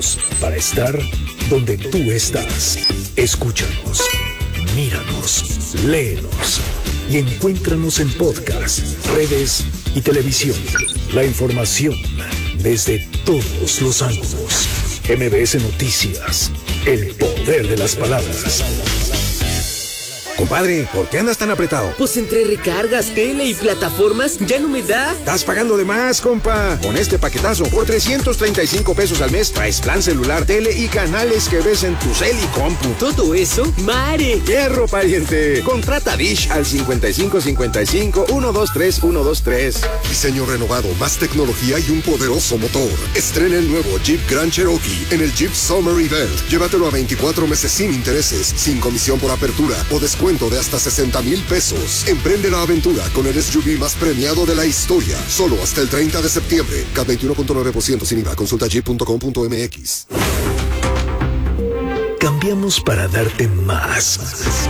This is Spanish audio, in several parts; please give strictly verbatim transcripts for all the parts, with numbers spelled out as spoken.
Estamos para estar donde tú estás. Escúchanos, míranos, léenos y encuéntranos en podcast, redes y televisión. La información desde todos los ángulos. M B S Noticias, el poder de las palabras. Compadre, ¿por qué andas tan apretado? Pues entre recargas, tele y plataformas ya no me da. Estás pagando de más, compa. Con este paquetazo, por trescientos treinta y cinco pesos al mes, traes plan celular, tele y canales que ves en tu cel y compu. ¿Todo eso? ¡Mare! ¡Hierro, pariente! Contrata Dish al cincuenta y cinco cincuenta y cinco, ciento veintitrés, ciento veintitrés. Diseño renovado, más tecnología y un poderoso motor. Estrena el nuevo Jeep Grand Cherokee en el Jeep Summer Event. Llévatelo a veinticuatro meses sin intereses, sin comisión por apertura o descuento de hasta sesenta mil pesos. Emprende la aventura con el S U V más premiado de la historia. Solo hasta el treinta de septiembre. C A T veintiuno punto nueve por ciento sin I V A. Consulta jeep punto com punto m x. Cambiamos para darte más.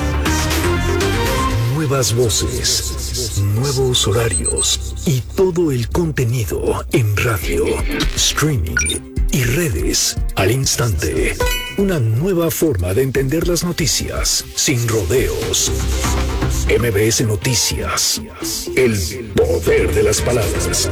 Nuevas voces, nuevos horarios y todo el contenido en radio, streaming y redes al instante. Una nueva forma de entender las noticias sin rodeos. M B S Noticias, el poder de las palabras.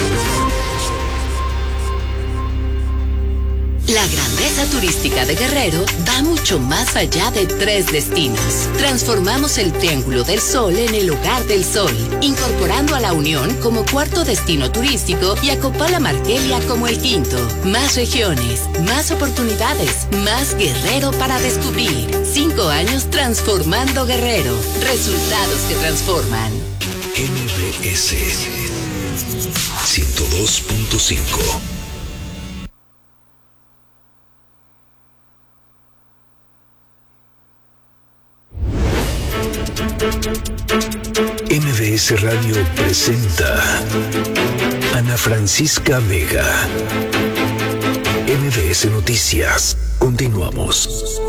La grandeza turística de Guerrero va mucho más allá de tres destinos. Transformamos el Triángulo del Sol en el Hogar del Sol, incorporando a La Unión como cuarto destino turístico y a Copala-Marquelia como el quinto. Más regiones, más oportunidades, más Guerrero para descubrir. Cinco años transformando Guerrero. Resultados que transforman. M B S ciento dos punto cinco. M B S Radio presenta Ana Francisca Vega. M B S Noticias. Continuamos.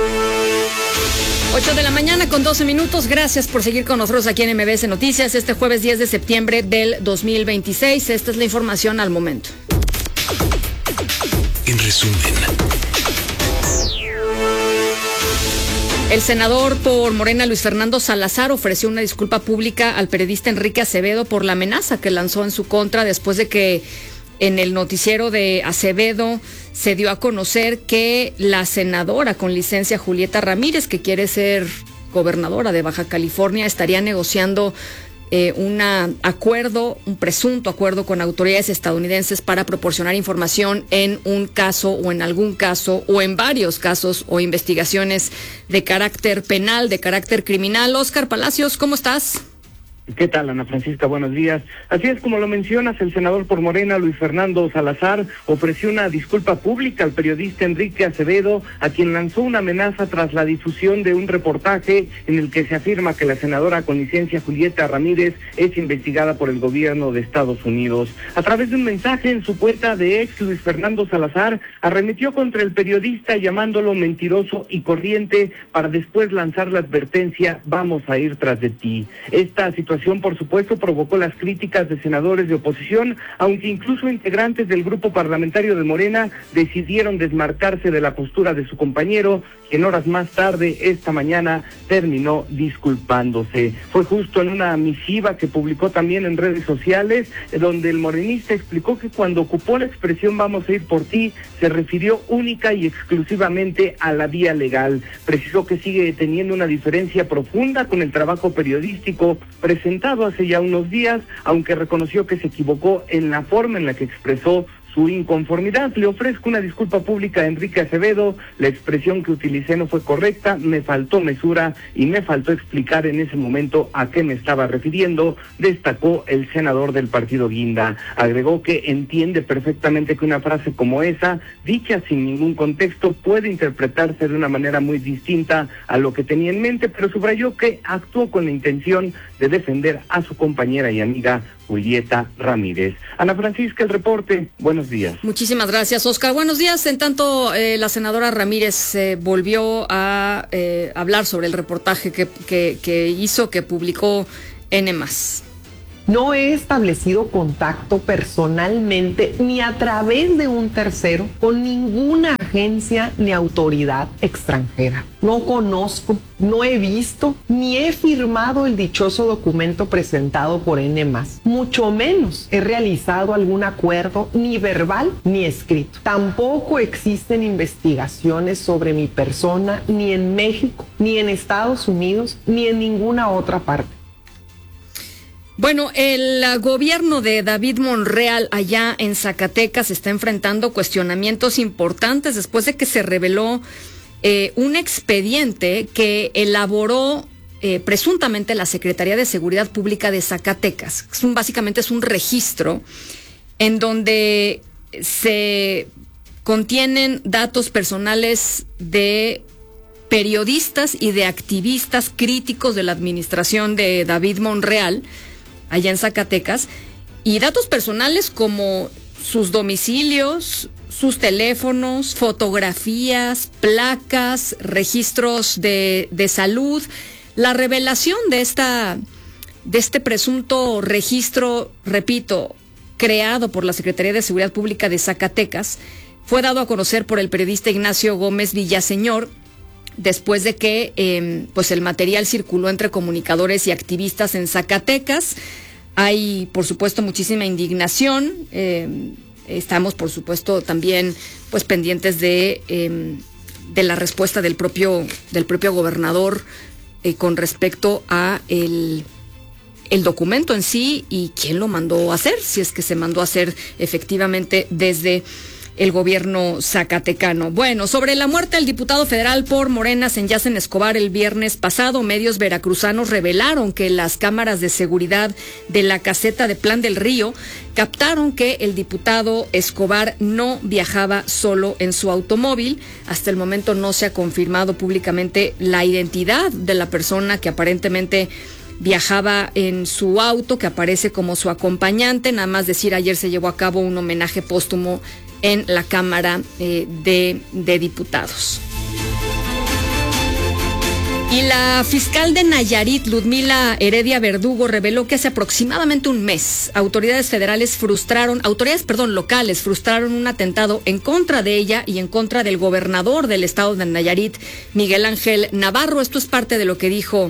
ocho de la mañana con doce minutos. Gracias por seguir con nosotros aquí en M B S Noticias este jueves diez de septiembre del dos mil veintiséis. Esta es la información al momento. En resumen. El senador por Morena, Luis Fernando Salazar, ofreció una disculpa pública al periodista Enrique Acevedo por la amenaza que lanzó en su contra después de que en el noticiero de Acevedo se dio a conocer que la senadora con licencia Julieta Ramírez, que quiere ser gobernadora de Baja California, estaría negociando Eh, un acuerdo, un presunto acuerdo con autoridades estadounidenses para proporcionar información en un caso o en algún caso o en varios casos o investigaciones de carácter penal, de carácter criminal. Oscar Palacios, ¿cómo estás? ¿Qué tal, Ana Francisca? Buenos días. Así es como lo mencionas, el senador por Morena, Luis Fernando Salazar, ofreció una disculpa pública al periodista Enrique Acevedo, a quien lanzó una amenaza tras la difusión de un reportaje en el que se afirma que la senadora con licencia Julieta Ramírez es investigada por el gobierno de Estados Unidos. A través de un mensaje en su cuenta de ex, Luis Fernando Salazar arremetió contra el periodista llamándolo mentiroso y corriente para después lanzar la advertencia: vamos a ir tras de ti. Esta situación, por supuesto, provocó las críticas de senadores de oposición, aunque incluso integrantes del grupo parlamentario de Morena decidieron desmarcarse de la postura de su compañero, quien horas más tarde, esta mañana, terminó disculpándose. Fue justo en una misiva que publicó también en redes sociales, donde el morenista explicó que cuando ocupó la expresión "vamos a ir por ti", se refirió única y exclusivamente a la vía legal. Precisó que sigue teniendo una diferencia profunda con el trabajo periodístico presentado hace ya unos días, aunque reconoció que se equivocó en la forma en la que expresó su inconformidad. Le ofrezco una disculpa pública a Enrique Acevedo, la expresión que utilicé no fue correcta, me faltó mesura y me faltó explicar en ese momento a qué me estaba refiriendo, destacó el senador del partido Guinda. Agregó que entiende perfectamente que una frase como esa, dicha sin ningún contexto, puede interpretarse de una manera muy distinta a lo que tenía en mente, pero subrayó que actuó con la intención de defender a su compañera y amiga Julieta Ramírez. Ana Francisca, el reporte. Buenos días. Muchísimas gracias, Oscar. Buenos días. En tanto, eh, la senadora Ramírez eh, volvió a eh, hablar sobre el reportaje que, que, que hizo, que publicó N más. No he establecido contacto personalmente ni a través de un tercero con ninguna agencia ni autoridad extranjera. No conozco, no he visto, ni he firmado el dichoso documento presentado por N más. Mucho menos he realizado algún acuerdo ni verbal ni escrito. Tampoco existen investigaciones sobre mi persona ni en México, ni en Estados Unidos, ni en ninguna otra parte. Bueno, el gobierno de David Monreal allá en Zacatecas está enfrentando cuestionamientos importantes después de que se reveló eh, un expediente que elaboró eh, presuntamente la Secretaría de Seguridad Pública de Zacatecas. Es un, básicamente es un registro en donde se contienen datos personales de periodistas y de activistas críticos de la administración de David Monreal allá en Zacatecas, y datos personales como sus domicilios, sus teléfonos, fotografías, placas, registros de, de salud. La revelación de esta, de este presunto registro, repito, creado por la Secretaría de Seguridad Pública de Zacatecas, fue dado a conocer por el periodista Ignacio Gómez Villaseñor, después de que eh, pues el material circuló entre comunicadores y activistas en Zacatecas. Hay, por supuesto, muchísima indignación. Eh, estamos, por supuesto, también pues pendientes de, eh, de la respuesta del propio, del propio gobernador eh, con respecto a el, el documento en sí y quién lo mandó a hacer, si es que se mandó a hacer efectivamente desde el gobierno zacatecano. Bueno, sobre la muerte del diputado federal por Morena, Senyacen Escobar, el viernes pasado, medios veracruzanos revelaron que las cámaras de seguridad de la caseta de Plan del Río captaron que el diputado Escobar no viajaba solo en su automóvil. Hasta el momento no se ha confirmado públicamente la identidad de la persona que aparentemente viajaba en su auto, que aparece como su acompañante. Nada más decir, ayer se llevó a cabo un homenaje póstumo en la Cámara eh, de, de Diputados. Y la fiscal de Nayarit, Ludmila Heredia Verdugo, reveló que hace aproximadamente un mes autoridades federales frustraron, autoridades, perdón, locales frustraron un atentado en contra de ella y en contra del gobernador del estado de Nayarit, Miguel Ángel Navarro. Esto es parte de lo que dijo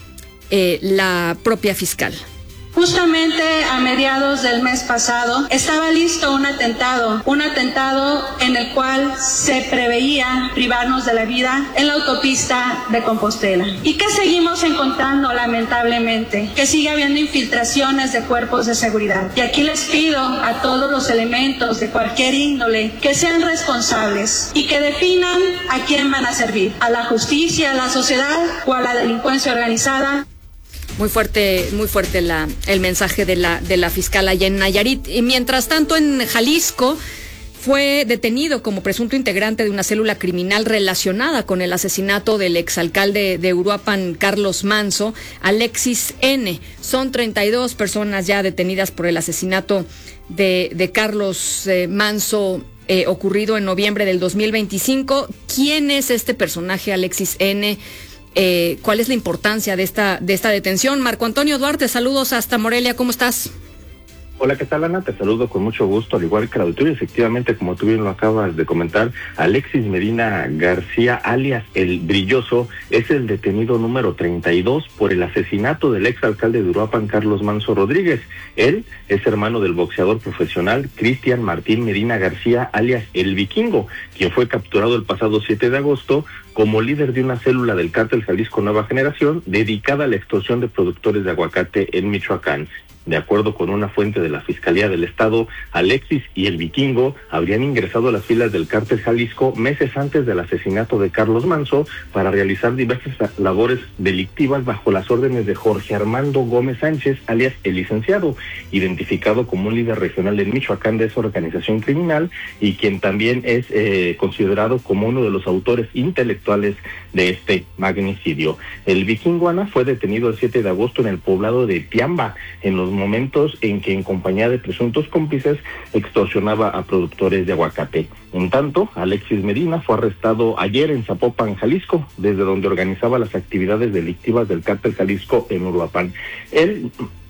eh, la propia fiscal. Justamente a mediados del mes pasado estaba listo un atentado, un atentado en el cual se preveía privarnos de la vida en la autopista de Compostela. ¿Y qué seguimos encontrando lamentablemente? Que sigue habiendo infiltraciones de cuerpos de seguridad. Y aquí les pido a todos los elementos de cualquier índole que sean responsables y que definan a quién van a servir, a la justicia, a la sociedad o a la delincuencia organizada. Muy fuerte, muy fuerte la, el mensaje de la, de la fiscal allá en Nayarit. Y mientras tanto, en Jalisco fue detenido como presunto integrante de una célula criminal relacionada con el asesinato del exalcalde de Uruapan, Carlos Manso, Alexis N. Son treinta y dos personas ya detenidas por el asesinato de, de Carlos eh, Manso, eh, ocurrido en noviembre del dos mil veinticinco. ¿Quién es este personaje, Alexis N.? Eh, ¿Cuál es la importancia de esta de esta detención? Marco Antonio Duarte, saludos hasta Morelia, ¿cómo estás? Hola, ¿qué tal, Ana? Te saludo con mucho gusto, al igual que el auditorio. Efectivamente, como tú bien lo acabas de comentar, Alexis Medina García, alias El Brilloso, es el detenido número treinta y dos por el asesinato del exalcalde de Uruapan, Carlos Manso Rodríguez. Él es hermano del boxeador profesional Cristian Martín Medina García, alias El Vikingo, quien fue capturado el pasado siete de agosto como líder de una célula del cártel Jalisco Nueva Generación dedicada a la extorsión de productores de aguacate en Michoacán. De acuerdo con una fuente de la Fiscalía del Estado, Alexis y El Vikingo habrían ingresado a las filas del cártel Jalisco meses antes del asesinato de Carlos Manso para realizar diversas labores delictivas bajo las órdenes de Jorge Armando Gómez Sánchez, alias El Licenciado, identificado como un líder regional en Michoacán de esa organización criminal y quien también es eh, considerado como uno de los autores intelectuales de este magnicidio. El Vikingo, Ana, fue detenido el siete de agosto en el poblado de Piamba, en los momentos en que en compañía de presuntos cómplices extorsionaba a productores de aguacate. En tanto, Alexis Medina fue arrestado ayer en Zapopan, Jalisco, desde donde organizaba las actividades delictivas del cártel Jalisco en Uruapan. Él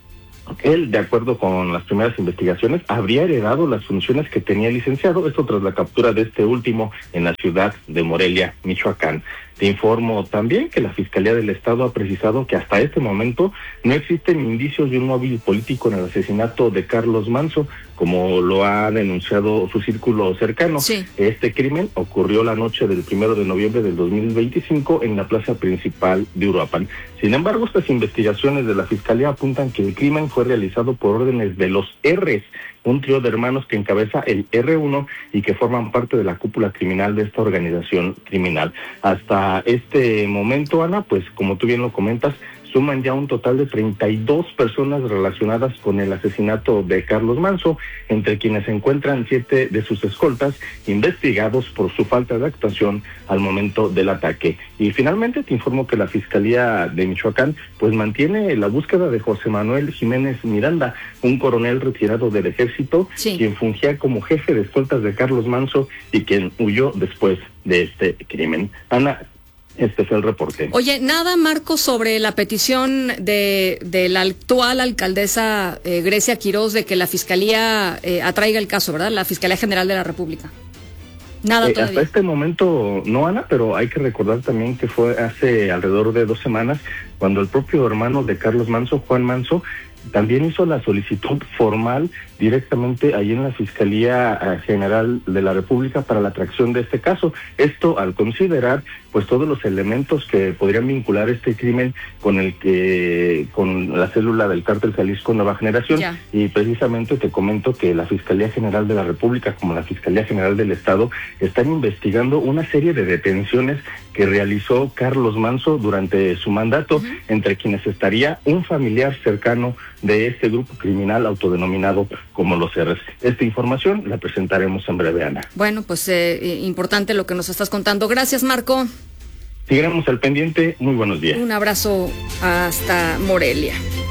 Él, de acuerdo con las primeras investigaciones, habría heredado las funciones que tenía el licenciado, esto tras la captura de este último en la ciudad de Morelia, Michoacán. Te informo también que la Fiscalía del Estado ha precisado que hasta este momento no existen indicios de un móvil político en el asesinato de Carlos Manso, como lo ha denunciado su círculo cercano. Sí. Este crimen ocurrió la noche del primero de noviembre del dos mil veinticinco en la plaza principal de Uruapan. Sin embargo, estas investigaciones de la Fiscalía apuntan que el crimen fue realizado por órdenes de los R's, un trío de hermanos que encabeza el erre uno y que forman parte de la cúpula criminal de esta organización criminal. Hasta este momento, Ana, pues como tú bien lo comentas, suman ya un total de treinta y dos personas relacionadas con el asesinato de Carlos Manso, entre quienes se encuentran siete de sus escoltas investigados por su falta de actuación al momento del ataque. Y finalmente te informo que la Fiscalía de Michoacán pues mantiene la búsqueda de José Manuel Jiménez Miranda, un coronel retirado del ejército, sí, quien fungía como jefe de escoltas de Carlos Manso y quien huyó después de este crimen. Ana, este fue el reporte. Oye, nada, Marco, sobre la petición de, de la actual alcaldesa eh, Grecia Quirós de que la Fiscalía eh, atraiga el caso, ¿verdad? La Fiscalía General de la República. Nada eh, todavía. Hasta este momento no, Ana, pero hay que recordar también que fue hace alrededor de dos semanas cuando el propio hermano de Carlos Manso, Juan Manso, también hizo la solicitud formal directamente ahí en la Fiscalía General de la República para la atracción de este caso. Esto al considerar pues todos los elementos que podrían vincular este crimen con el que con la célula del Cártel Jalisco Nueva Generación. Ya. Y precisamente te comento que la Fiscalía General de la República como la Fiscalía General del Estado están investigando una serie de detenciones que realizó Carlos Manso durante su mandato, uh-huh, entre quienes estaría un familiar cercano de este grupo criminal autodenominado como los R's. Esta información la presentaremos en breve, Ana. Bueno, pues eh, importante lo que nos estás contando. Gracias, Marco. Sigamos al pendiente. Muy buenos días. Un abrazo hasta Morelia.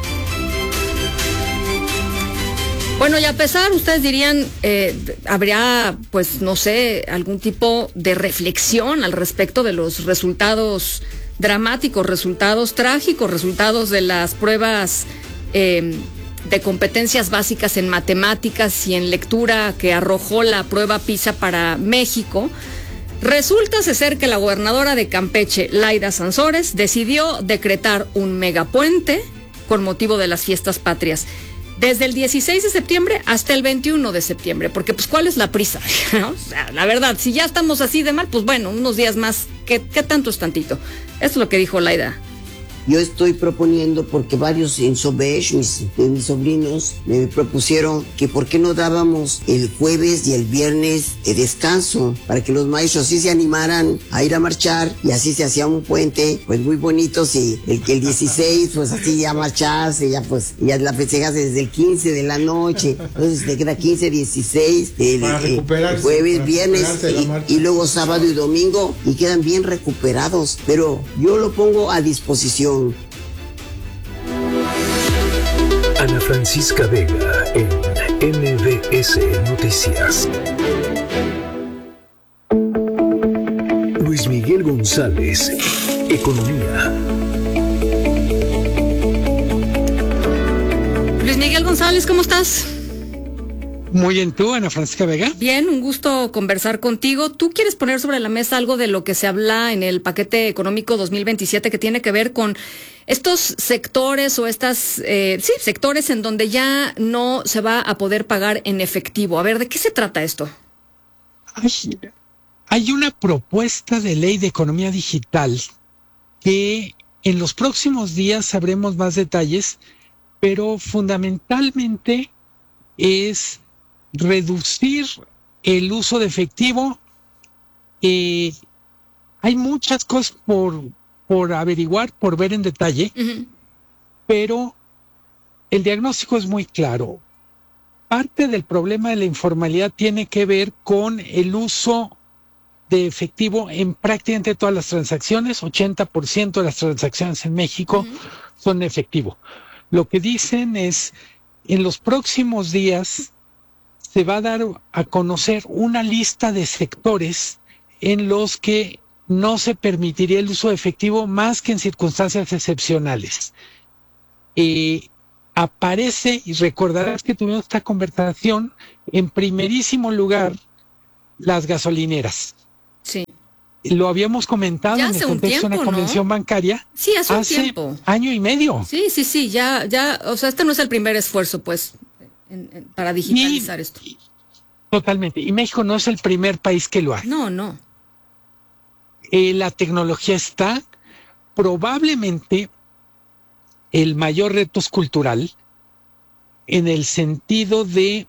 Bueno, y a pesar, ustedes dirían, eh, habría, pues, no sé, algún tipo de reflexión al respecto de los resultados dramáticos, resultados trágicos, resultados de las pruebas eh, de competencias básicas en matemáticas y en lectura que arrojó la prueba PISA para México. Resulta ser que la gobernadora de Campeche, Laida Sansores, decidió decretar un megapuente con motivo de las fiestas patrias. Desde el dieciséis de septiembre hasta el veintiuno de septiembre, porque pues ¿cuál es la prisa? ¿No? O sea, la verdad, si ya estamos así de mal, pues bueno, unos días más, ¿qué, qué tanto es tantito? Esto es lo que dijo Laida. Yo estoy proponiendo, porque varios en Sobesh, mis, mis sobrinos, me propusieron que por qué no dábamos el jueves y el viernes de descanso, para que los maestros sí se animaran a ir a marchar, y así se hacía un puente, pues muy bonito, y el que el dieciséis, pues así ya marcharse, ya pues, ya la festejas desde el quince de la noche, entonces te queda quince, dieciséis, el, el, el jueves, viernes, y, y luego sábado y domingo, y quedan bien recuperados, pero yo lo pongo a disposición. Ana Francisca Vega en M B S Noticias. Luis Miguel González, Economía. Luis Miguel González, ¿cómo estás? Muy bien, ¿tú, Ana Francisca Vega? Bien, un gusto conversar contigo. ¿Tú quieres poner sobre la mesa algo de lo que se habla en el paquete económico dos mil veintisiete que tiene que ver con estos sectores o estas, eh, sí, sectores en donde ya no se va a poder pagar en efectivo? A ver, ¿de qué se trata esto? Hay, hay una propuesta de ley de economía digital que en los próximos días sabremos más detalles, pero fundamentalmente es reducir el uso de efectivo. Eh, hay muchas cosas por, por averiguar, por ver en detalle, uh-huh, pero el diagnóstico es muy claro. Parte del problema de la informalidad tiene que ver con el uso de efectivo en prácticamente todas las transacciones. ochenta por ciento de las transacciones en México, uh-huh, son efectivo. Lo que dicen es, en los próximos días se va a dar a conocer una lista de sectores en los que no se permitiría el uso de efectivo más que en circunstancias excepcionales. Eh, aparece, y recordarás que tuvimos esta conversación, en primerísimo lugar, las gasolineras. Sí. Lo habíamos comentado ya en el contexto tiempo, de una convención ¿no? bancaria. Sí, hace, hace un tiempo. año y medio. Sí, sí, sí, ya, ya, o sea, este no es el primer esfuerzo, pues, en, en, para digitalizar y, esto. Totalmente. Y México no es el primer país que lo hace. No, no. Eh, la tecnología está, probablemente el mayor reto es cultural, en el sentido de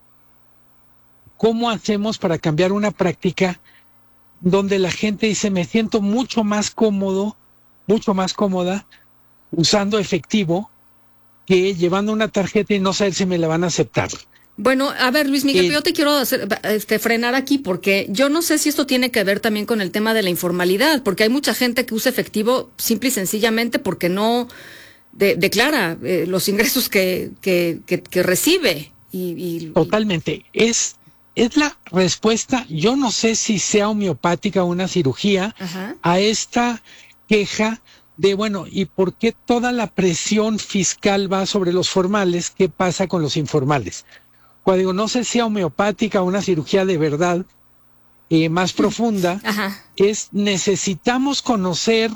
cómo hacemos para cambiar una práctica donde la gente dice, me siento mucho más cómodo, mucho más cómoda usando efectivo que llevando una tarjeta y no saber si me la van a aceptar. Bueno, a ver, Luis Miguel, Eh, yo te quiero hacer, este, frenar aquí porque yo no sé si esto tiene que ver también con el tema de la informalidad, porque hay mucha gente que usa efectivo simple y sencillamente porque no de, declara eh, los ingresos que, que, que, que recibe. Y, y, Totalmente. Es, es la respuesta, yo no sé si sea homeopática o una cirugía, Ajá. a esta queja de, bueno, ¿y por qué toda la presión fiscal va sobre los formales? ¿Qué pasa con los informales? Cuando digo, no sé si sea homeopática o una cirugía de verdad eh, más profunda, Ajá. es necesitamos conocer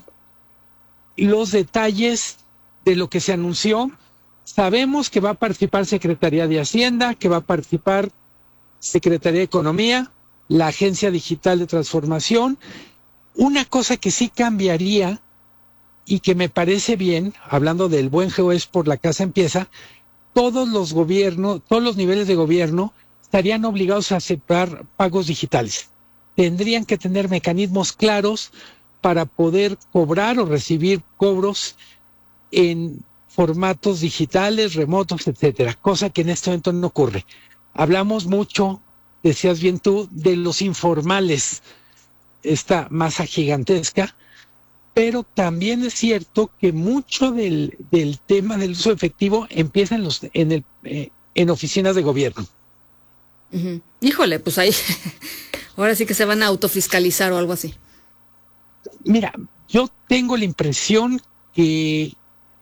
los detalles de lo que se anunció. Sabemos que va a participar Secretaría de Hacienda, que va a participar Secretaría de Economía, la Agencia Digital de Transformación. Una cosa que sí cambiaría y que me parece bien, hablando del buen geoes por la casa empieza, todos los gobiernos, todos los niveles de gobierno estarían obligados a aceptar pagos digitales. Tendrían que tener mecanismos claros para poder cobrar o recibir cobros en formatos digitales, remotos, etcétera, cosa que en este momento no ocurre. Hablamos mucho, decías bien tú, de los informales, esta masa gigantesca, pero también es cierto que mucho del, del tema del uso efectivo empieza en, los, en, el, eh, en oficinas de gobierno. Uh-huh. Híjole, pues ahí ahora sí que se van a autofiscalizar o algo así. Mira, yo tengo la impresión que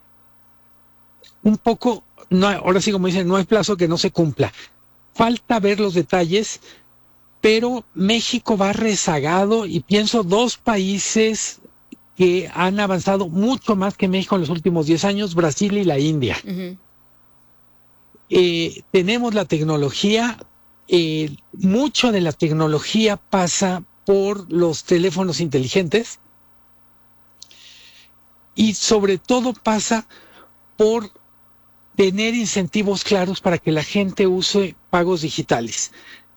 un poco, no, ahora sí como dicen, no hay plazo que no se cumpla. Falta ver los detalles, pero México va rezagado y pienso dos países que han avanzado mucho más que México en los últimos diez años, Brasil y la India. Uh-huh. Eh, tenemos la tecnología, eh, mucho de la tecnología pasa por los teléfonos inteligentes y sobre todo pasa por tener incentivos claros para que la gente use pagos digitales.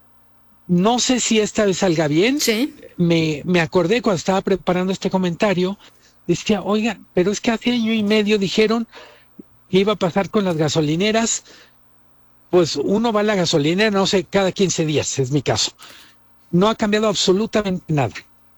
No sé si esta vez salga bien. Sí. Me, me acordé cuando estaba preparando este comentario, decía, oiga, pero es que hace año y medio dijeron que iba a pasar con las gasolineras. Pues uno va a la gasolinera, no sé, cada quince días, es mi caso. No ha cambiado absolutamente nada.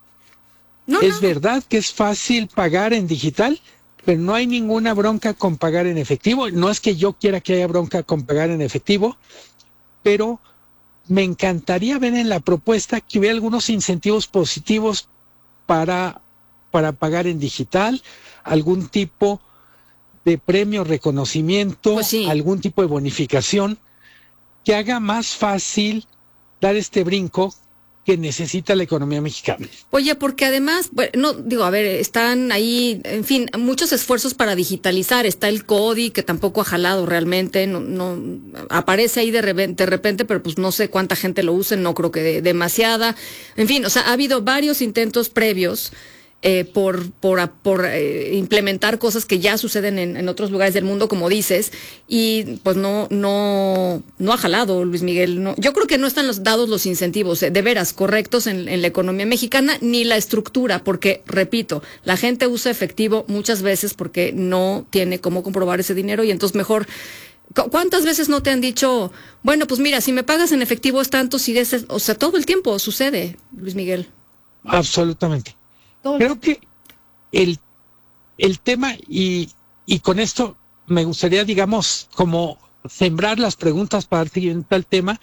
No, es no. verdad que es fácil pagar en digital, pero no hay ninguna bronca con pagar en efectivo. No es que yo quiera que haya bronca con pagar en efectivo, pero me encantaría ver en la propuesta que hubiera algunos incentivos positivos para, para pagar en digital, algún tipo de premio, reconocimiento, Pues sí. algún tipo de bonificación que haga más fácil dar este brinco que necesita la economía mexicana. Oye, porque además, bueno, no digo, a ver, están ahí, en fin, muchos esfuerzos para digitalizar. Está el CODI, que tampoco ha jalado realmente, no, no aparece ahí de repente, de repente, pero pues no sé cuánta gente lo use, no creo que de, demasiada. En fin, o sea, ha habido varios intentos previos eh, por por, por eh, implementar cosas que ya suceden en, en otros lugares del mundo, como dices, y pues no no no ha jalado, Luis Miguel. No, yo creo que no están los, dados los incentivos eh, de veras correctos en, en la economía mexicana, ni la estructura, porque, repito, la gente usa efectivo muchas veces porque no tiene cómo comprobar ese dinero y entonces mejor... ¿Cuántas veces no te han dicho, bueno, pues mira, si me pagas en efectivo es tanto, si des, o sea, todo el tiempo sucede, Luis Miguel? Absolutamente. Creo que el, el tema, y, y con esto me gustaría, digamos, como sembrar las preguntas para dar seguimiento al tema,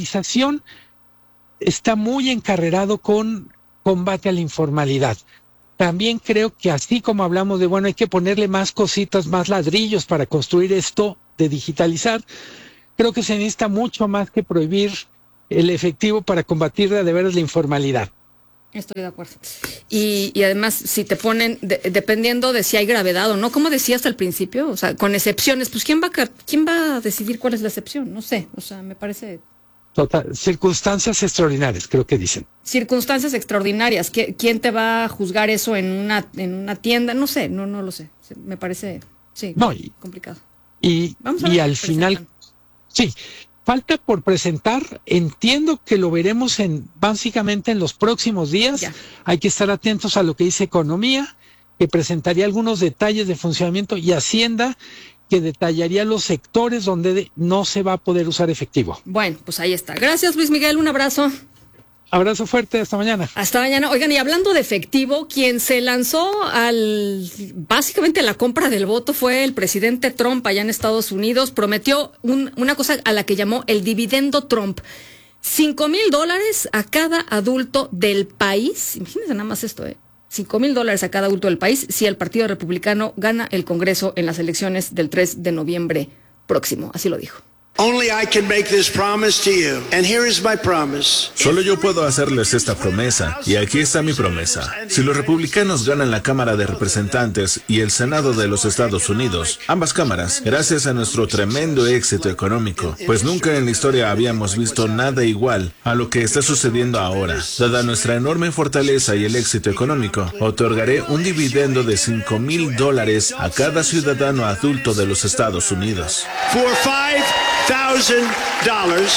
digitalización está muy encarrerado con combate a la informalidad. también creo que así como hablamos de, bueno, hay que ponerle más cositas, más ladrillos para construir esto de digitalizar, creo que se necesita mucho más que prohibir el efectivo para combatir de, de veras la informalidad. Estoy de acuerdo. Y, y además, si te ponen, de, dependiendo de si hay gravedad o no, como decías al principio, o sea, con excepciones, pues ¿quién va a, quién va a decidir cuál es la excepción? No sé, o sea, me parece... Total, circunstancias extraordinarias, creo que dicen. Circunstancias extraordinarias. ¿Quién te va a juzgar eso en una en una tienda? No sé, no no lo sé. Me parece, sí, no, y, complicado. Y, y al final, sí, falta por presentar. Entiendo que lo veremos en básicamente en los próximos días. Ya. Hay que estar atentos a lo que dice Economía, que presentaría algunos detalles de funcionamiento, y Hacienda, que detallaría los sectores donde no se va a poder usar efectivo. Bueno, pues ahí está. Gracias, Luis Miguel, un abrazo. Abrazo fuerte, hasta mañana. Hasta mañana. Oigan, y hablando de efectivo, quien se lanzó al básicamente a la compra del voto fue el presidente Trump allá en Estados Unidos. Prometió un, una cosa a la que llamó el dividendo Trump. Cinco mil dólares a cada adulto del país. Imagínense nada más esto, ¿eh? Cinco mil dólares a cada adulto del país si el Partido Republicano gana el Congreso en las elecciones del tres de noviembre próximo. Así lo dijo. Only I can make this promise to you, and here is my promise. Solo yo puedo hacerles esta promesa, y aquí está mi promesa. Si los republicanos ganan la Cámara de Representantes y el Senado de los Estados Unidos, ambas cámaras, gracias a nuestro tremendo éxito económico, pues nunca en la historia habíamos visto nada igual a lo que está sucediendo ahora. Dada nuestra enorme fortaleza y el éxito económico, otorgaré un dividendo de cinco mil dólares a cada ciudadano adulto de los Estados Unidos. For five thousand dollars.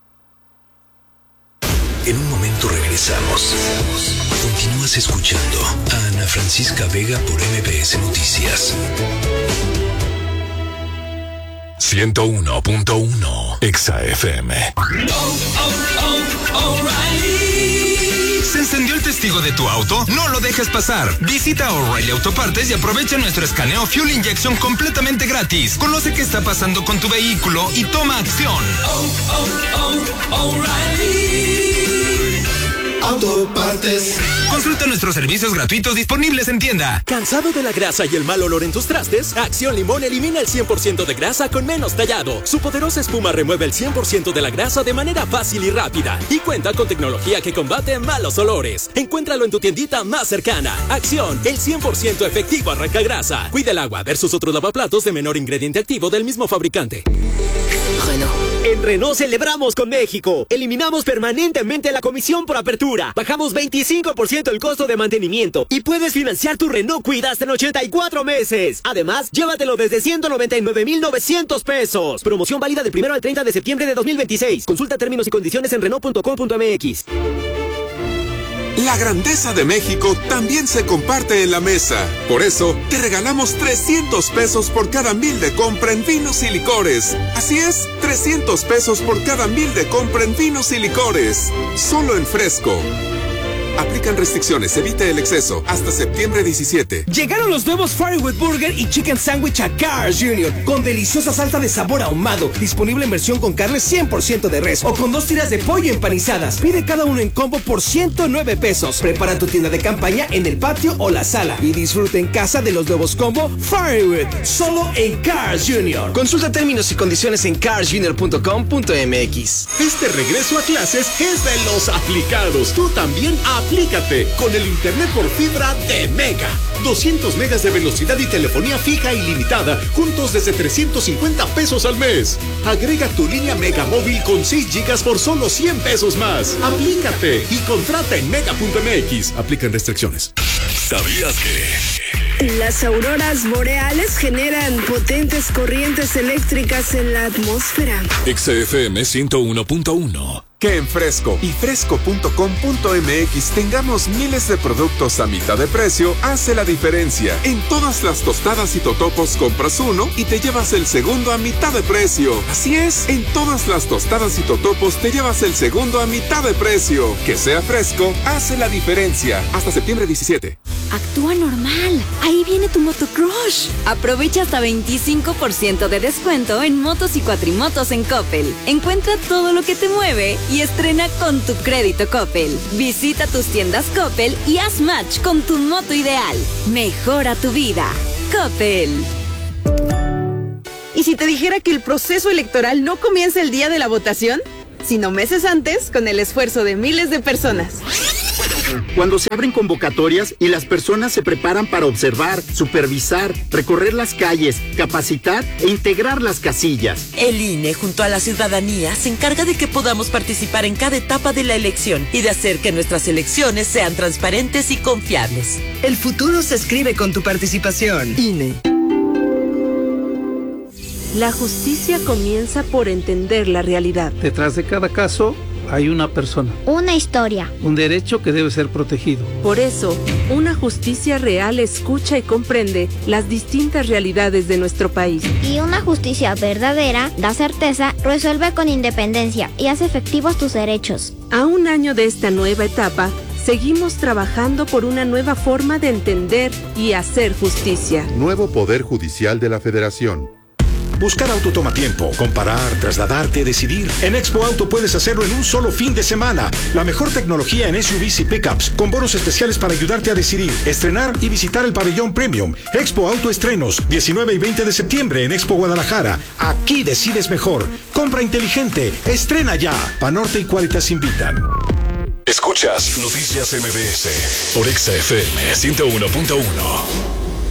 En un momento regresamos. Continúas escuchando a Ana Francisca Vega por M B S Noticias. ciento uno punto uno Exa F M. Oh, oh, oh, O'Reilly. ¿Se encendió el testigo de tu auto? No lo dejes pasar. Visita O'Reilly Autopartes y aprovecha nuestro escaneo Fuel Injection completamente gratis. Conoce qué está pasando con tu vehículo y toma acción. Oh, oh, oh, O'Reilly Autopartes. Consulta nuestros servicios gratuitos disponibles en tienda. ¿Cansado de la grasa y el mal olor en tus trastes? Acción Limón elimina el cien por ciento de grasa con menos tallado. Su poderosa espuma remueve el cien por ciento de la grasa de manera fácil y rápida. Y cuenta con tecnología que combate malos olores. Encuéntralo en tu tiendita más cercana. Acción, el cien por ciento efectivo arranca grasa. Cuida el agua versus otros lavaplatos de menor ingrediente activo del mismo fabricante. Renault. En Renault celebramos con México. Eliminamos permanentemente la comisión por apertura. Bajamos veinticinco por ciento el costo de mantenimiento. Y puedes financiar tu Renault Kwid hasta en ochenta y cuatro meses. Además, llévatelo desde ciento noventa y nueve mil novecientos pesos. Promoción válida del primero al treinta de septiembre de dos mil veintiséis. Consulta términos y condiciones en Renault punto com punto m x. La grandeza de México también se comparte en la mesa. Por eso, te regalamos trescientos pesos por cada mil de compra en vinos y licores. Así es, trescientos pesos por cada mil de compra en vinos y licores. Solo en Fresco. Aplican restricciones, evite el exceso. Hasta septiembre diecisiete. Llegaron los nuevos Firewood Burger y Chicken Sandwich a Carl's junior Con deliciosa salsa de sabor ahumado. Disponible en versión con carne cien por ciento de res o con dos tiras de pollo empanizadas. Pide cada uno en combo por ciento nueve pesos. Prepara tu tienda de campaña en el patio o la sala. Y disfruta en casa de los nuevos combo Firewood. Solo en Carl's junior Consulta términos y condiciones en carl's junior punto com punto m x. Este regreso a clases es de los aplicados. Tú también aplícate con el internet por fibra de Mega. doscientos megas de velocidad y telefonía fija ilimitada, juntos desde trescientos cincuenta pesos al mes. Agrega tu línea Mega móvil con seis gigas por solo cien pesos más. Aplícate y contrata en mega punto m x. Aplican restricciones. ¿Sabías que? Las auroras boreales generan potentes corrientes eléctricas en la atmósfera. Exa F M ciento uno punto uno. Que en Fresco y fresco punto com punto m x tengamos miles de productos a mitad de precio hace la diferencia. En todas las tostadas y totopos compras uno y te llevas el segundo a mitad de precio. Así es, en todas las tostadas y totopos te llevas el segundo a mitad de precio. Que sea Fresco hace la diferencia. Hasta septiembre diecisiete. actúa normal. Ahí viene tu motocrush. Aprovecha hasta veinticinco por ciento de descuento en motos y cuatrimotos en Coppel. Encuentra todo lo que te mueve y estrena con tu crédito Coppel. Visita tus tiendas Coppel y haz match con tu moto ideal. Mejora tu vida. Coppel. ¿Y si te dijera que el proceso electoral no comienza el día de la votación, sino meses antes, con el esfuerzo de miles de personas? Cuando se abren convocatorias y las personas se preparan para observar, supervisar, recorrer las calles, capacitar e integrar las casillas. El I N E, junto a la ciudadanía, se encarga de que podamos participar en cada etapa de la elección y de hacer que nuestras elecciones sean transparentes y confiables. El futuro se escribe con tu participación. I N E. La justicia comienza por entender la realidad. Detrás de cada caso hay una persona. Una historia. Un derecho que debe ser protegido. Por eso, una justicia real escucha y comprende las distintas realidades de nuestro país. Y una justicia verdadera da certeza, resuelve con independencia y hace efectivos tus derechos. A un año de esta nueva etapa, seguimos trabajando por una nueva forma de entender y hacer justicia. Nuevo Poder Judicial de la Federación. Buscar auto toma tiempo. Comparar, trasladarte, decidir. En Expo Auto puedes hacerlo en un solo fin de semana. La mejor tecnología en S U Vs y pickups, con bonos especiales para ayudarte a decidir, estrenar y visitar el pabellón Premium. Expo Auto Estrenos, diecinueve y veinte de septiembre en Expo Guadalajara. Aquí decides mejor. Compra inteligente. Estrena ya. Banorte y Qualitas invitan. Escuchas Noticias M B S por Exa F M ciento uno punto uno.